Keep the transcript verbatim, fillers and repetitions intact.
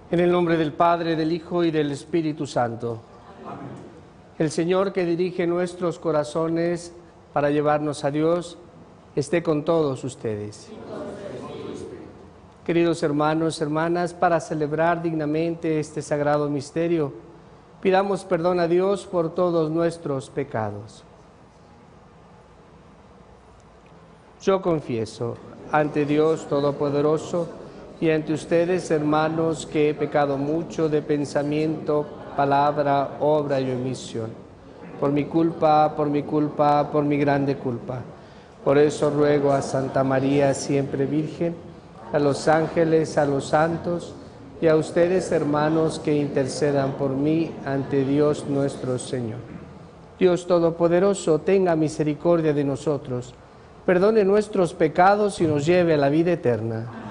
En el nombre del Padre, del Hijo y del Espíritu Santo. Amén. El Señor que dirige nuestros corazones para llevarnos a Dios, esté con todos ustedes. Queridos hermanos, hermanas, para celebrar dignamente este sagrado misterio, pidamos perdón a Dios por todos nuestros pecados. Yo confieso ante Dios Todopoderoso y ante ustedes, hermanos, que he pecado mucho de pensamiento, palabra, obra y omisión. Por mi culpa, por mi culpa, por mi grande culpa. Por eso ruego a Santa María, siempre Virgen, a los ángeles, a los santos y a ustedes, hermanos, que intercedan por mí ante Dios nuestro Señor. Dios Todopoderoso, tenga misericordia de nosotros, perdone nuestros pecados y nos lleve a la vida eterna.